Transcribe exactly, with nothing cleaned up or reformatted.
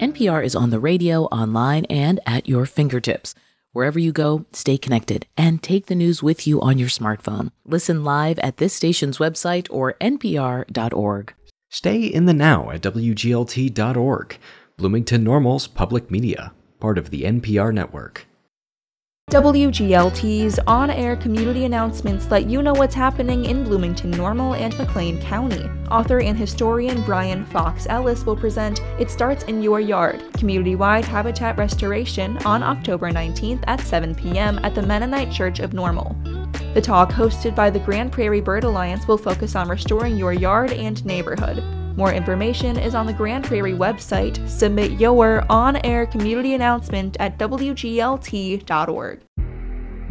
N P R is on the radio, online, and at your fingertips. Wherever you go, stay connected and take the news with you on your smartphone. Listen live at this station's website or N P R dot org. Stay in the now at W G L T dot org. Bloomington Normal's public media, part of the N P R network. W G L T's on-air community announcements let you know what's happening in Bloomington Normal and McLean County. Author and historian Brian Fox Ellis will present It Starts in Your Yard, community-wide habitat restoration on October nineteenth at seven p.m. at the Mennonite Church of Normal. The talk, hosted by the Grand Prairie Bird Alliance, will focus on restoring your yard and neighborhood. More information is on the Grand Prairie website. Submit your on-air community announcement at W G L T dot org.